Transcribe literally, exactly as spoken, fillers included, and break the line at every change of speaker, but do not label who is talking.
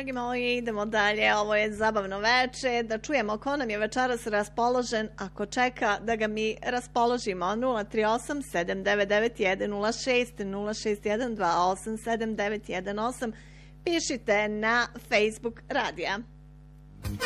dragi moji, idemo dalje. Ovo je zabavno veče. Da čujemo ko nam je večeras raspoložen, ako čeka da ga mi raspoložimo. nula tri osam sedam devet devet jedan nula šest nula šest jedan dva osam sedam devet jedan osam. Pišite na Facebook radija.